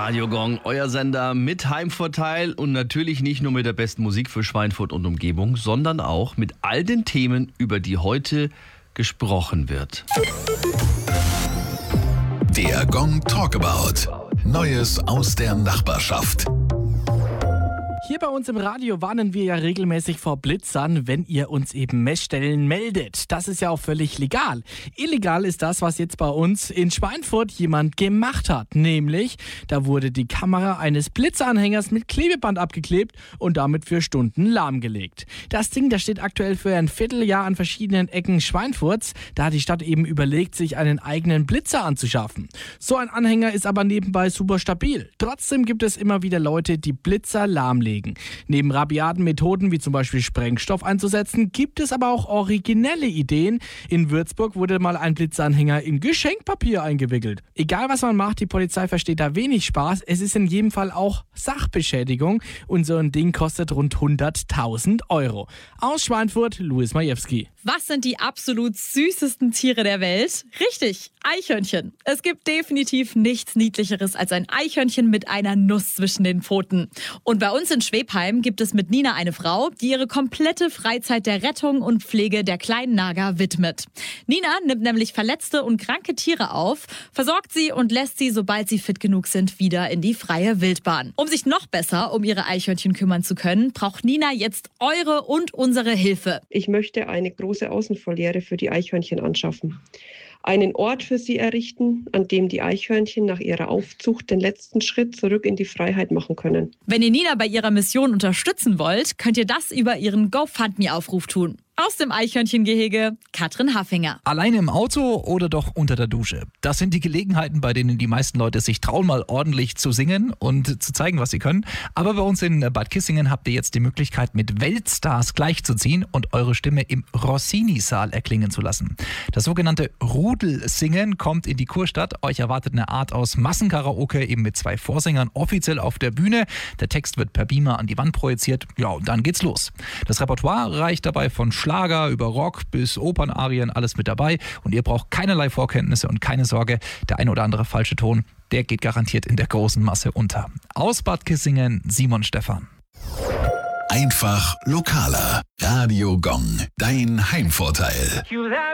Radio Gong, euer Sender mit Heimvorteil und natürlich nicht nur mit der besten Musik für Schweinfurt und Umgebung, sondern auch mit all den Themen, über die heute gesprochen wird. Der Gong Talkabout. Neues aus der Nachbarschaft. Hier bei uns im Radio warnen wir ja regelmäßig vor Blitzern, wenn ihr uns eben Messstellen meldet. Das ist ja auch völlig legal. Illegal ist das, was jetzt bei uns in Schweinfurt jemand gemacht hat. Nämlich, da wurde die Kamera eines Blitzanhängers mit Klebeband abgeklebt und damit für Stunden lahmgelegt. Das Ding, das steht aktuell für ein Vierteljahr an verschiedenen Ecken Schweinfurts. Da hat die Stadt eben überlegt, sich einen eigenen Blitzer anzuschaffen. So ein Anhänger ist aber nebenbei super stabil. Trotzdem gibt es immer wieder Leute, die Blitzer lahmlegen. Neben rabiaten Methoden wie zum Beispiel Sprengstoff einzusetzen, gibt es aber auch originelle Ideen. In Würzburg wurde mal ein Blitzanhänger in Geschenkpapier eingewickelt. Egal was man macht, die Polizei versteht da wenig Spaß. Es ist in jedem Fall auch Sachbeschädigung und so ein Ding kostet rund 100.000 Euro. Aus Schweinfurt, Louis Majewski. Was sind die absolut süßesten Tiere der Welt? Richtig, Eichhörnchen. Es gibt definitiv nichts Niedlicheres als ein Eichhörnchen mit einer Nuss zwischen den Pfoten. Und bei uns in Schwebheim gibt es mit Nina eine Frau, die ihre komplette Freizeit der Rettung und Pflege der kleinen Nager widmet. Nina nimmt nämlich verletzte und kranke Tiere auf, versorgt sie und lässt sie, sobald sie fit genug sind, wieder in die freie Wildbahn. Um sich noch besser um ihre Eichhörnchen kümmern zu können, braucht Nina jetzt eure und unsere Hilfe. Ich möchte eine große Außenvoliere für die Eichhörnchen anschaffen. Einen Ort für sie errichten, an dem die Eichhörnchen nach ihrer Aufzucht den letzten Schritt zurück in die Freiheit machen können. Wenn ihr Nina bei ihrer Mission unterstützen wollt, könnt ihr das über ihren GoFundMe-Aufruf tun. Aus dem Eichhörnchengehege, Katrin Haffinger. Alleine im Auto oder doch unter der Dusche? Das sind die Gelegenheiten, bei denen die meisten Leute sich trauen, mal ordentlich zu singen und zu zeigen, was sie können. Aber bei uns in Bad Kissingen habt ihr jetzt die Möglichkeit, mit Weltstars gleichzuziehen und eure Stimme im Rossini-Saal erklingen zu lassen. Das sogenannte Rudelsingen kommt in die Kurstadt. Euch erwartet eine Art aus Massenkaraoke, eben mit 2 Vorsängern offiziell auf der Bühne. Der Text wird per Beamer an die Wand projiziert. Ja, und dann geht's los. Das Repertoire reicht dabei von Schlager über Rock bis Opernarien, alles mit dabei. Und ihr braucht keinerlei Vorkenntnisse und keine Sorge, der ein oder andere falsche Ton, der geht garantiert in der großen Masse unter. Aus Bad Kissingen, Simon Stephan. Einfach lokaler. Radio Gong. Dein Heimvorteil.